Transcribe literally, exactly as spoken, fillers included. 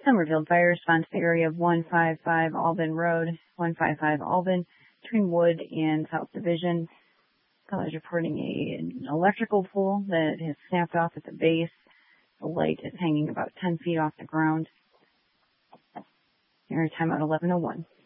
Somerville Fire response to the area of one five five Albin Road, one five five Albin, between Wood and South Division. Call is reporting a, an electrical pole that has snapped off at the base. The light is hanging about ten feet off the ground. Area timeout eleven oh one.